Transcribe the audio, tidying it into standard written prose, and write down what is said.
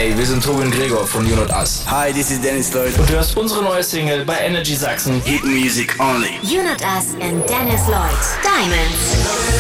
Hey, wir sind Tobi und Gregor von You Not Us. Hi, this is Dennis Lloyd. Und du hörst unsere neue Single bei Energy Sachsen. Hit Music Only. You Not Us and Dennis Lloyd. Diamonds.